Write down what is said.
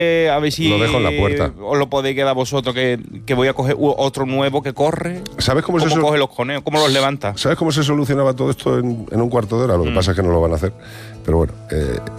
A ver si lo dejo en la puerta. os lo podéis quedar vosotros, que voy a coger otro nuevo que corre. ¿Sabes cómo coge los conejos? ¿Cómo los levanta? ¿Sabes cómo se solucionaba todo esto en un cuarto de hora? Lo que pasa es que no lo van a hacer. Pero bueno,